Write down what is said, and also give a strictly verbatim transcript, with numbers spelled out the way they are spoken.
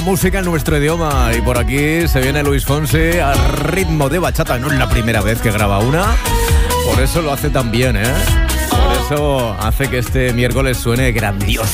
Música en nuestro idioma y por aquí se viene Luis Fonsi al ritmo de bachata. No es la primera vez que graba una, por eso lo hace tan bien, ¿eh? Por eso hace que este miércoles suene grandioso.